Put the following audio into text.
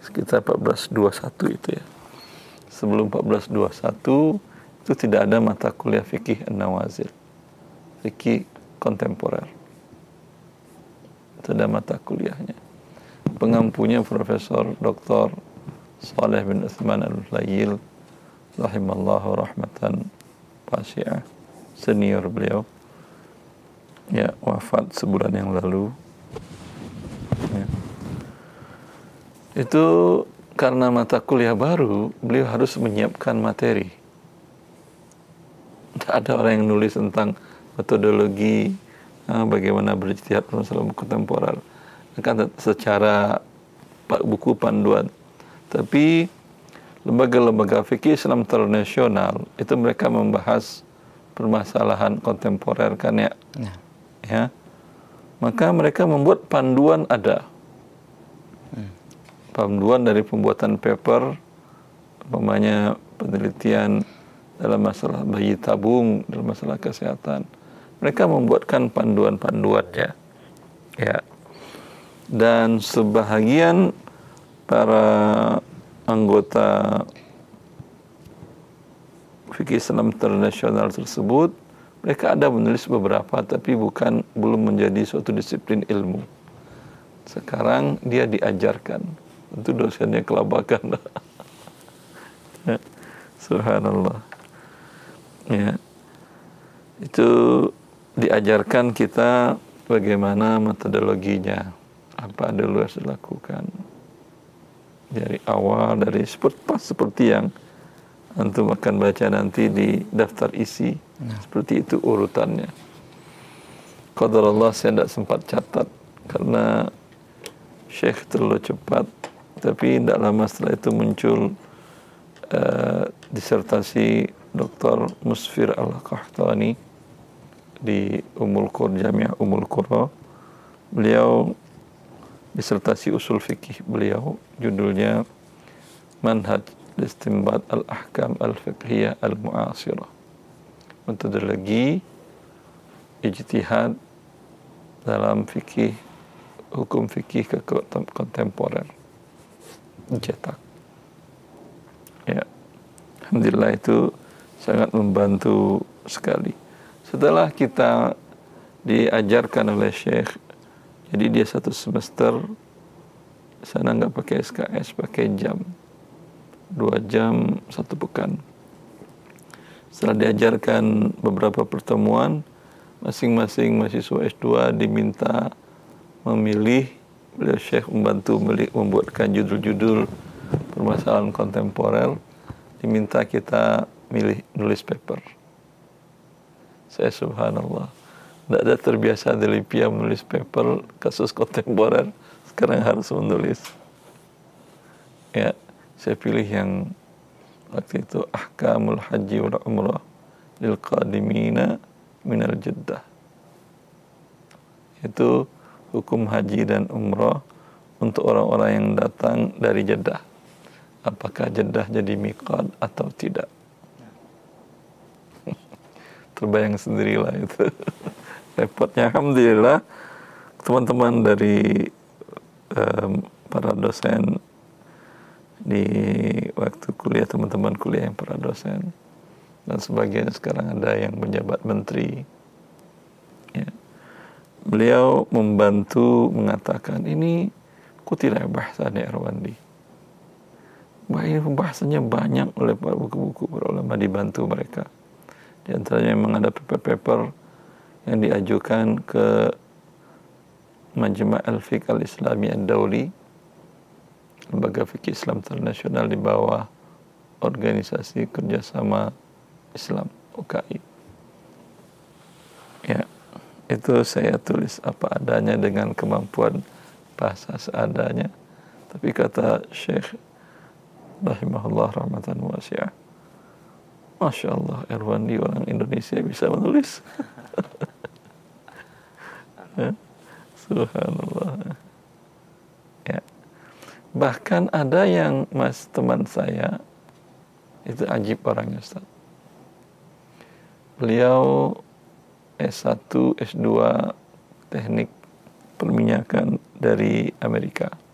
sekitar 1421 itu ya. Sebelum 1421 itu tidak ada mata kuliah fikih an-nawazil, fikih kontemporer. Itu ada mata kuliahnya. Pengampunya Profesor Dr. Saleh bin Uthman Al-Layil rahimallahu rahmatan wasi'ah, senior beliau, ya, wafat sebulan yang lalu ya. Itu karena mata kuliah baru, beliau harus menyiapkan materi. Tidak ada orang yang nulis tentang metodologi bagaimana berijtihad masalah kontemporer, akan secara buku panduan. Tapi lembaga-lembaga fikih Islam internasional itu mereka membahas permasalahan kontemporer kan ya. Ya. Maka mereka membuat panduan ada. Panduan dari pembuatan paper, umpamanya penelitian dalam masalah bayi tabung, dalam masalah kesehatan. Mereka membuatkan panduan-panduannya. Ya. Dan sebahagian para anggota fikih Islam internasional tersebut, mereka ada menulis beberapa, tapi belum menjadi suatu disiplin ilmu. Sekarang dia diajarkan. Tentu dosennya kelabakan. Subhanallah. Ya. Itu diajarkan kita bagaimana metodologinya, apa dulu harus dilakukan dari awal, dari seperti yang antum akan baca nanti di daftar isi. Seperti itu urutannya. Qadarullah saya tidak sempat catat karena Syekh terlalu cepat, tapi tidak lama setelah itu muncul disertasi Dr. Musfir Al-Qahtani di Jamiah Ummul Qura. Beliau disertasi usul fikih beliau, judulnya Manhaj Istinbat Al-Ahkam Al-Fiqhiyah Al-Mu'asirah, metodologi ijtihad dalam fikih, hukum fikih kontemporer, cetak. Ya, alhamdulillah itu sangat membantu sekali. Setelah kita diajarkan oleh Syekh, jadi dia satu semester sana nggak pakai SKS, pakai jam, 2 jam 1 pekan. Setelah diajarkan beberapa pertemuan, masing-masing mahasiswa S2 diminta memilih, beliau Syekh membantu membuatkan judul-judul permasalahan kontemporer, diminta kita nulis paper. Saya subhanallah, tidak ada terbiasa di Libya menulis paper kasus kontemporer, sekarang harus menulis. Ya, saya pilih yang waktu itu Ahkamul Haji wal Umrah lil Qadimina minal Jeddah. Itu hukum haji dan umrah untuk orang-orang yang datang dari Jeddah. Apakah Jeddah jadi miqat atau tidak? Terbayang sendirilah itu. Repotnya. Alhamdulillah teman-teman dari para dosen di waktu kuliah, teman-teman kuliah yang para dosen, dan sebagian sekarang ada yang menjabat menteri ya. Beliau membantu mengatakan, ini kutilah bahasannya Irwandi, wah ini pembahasannya banyak oleh buku-buku para ulama, dibantu mereka. Di antaranya memang ada paper-paper yang diajukan ke Majma' al-Fiqh al-Islami ad-Dawli, lembaga fikih Islam internasional di bawah Organisasi Kerjasama Islam, OKI. Ya, itu saya tulis apa adanya dengan kemampuan bahasa seadanya. Tapi kata Syekh rahimahullah rahmatan wasi'ah, Masya Allah, Irwandi orang Indonesia bisa menulis. Ya, subhanallah. Ya. Bahkan ada yang teman saya itu ajib orangnya, Ustaz. Beliau S1, S2 teknik perminyakan dari Amerika.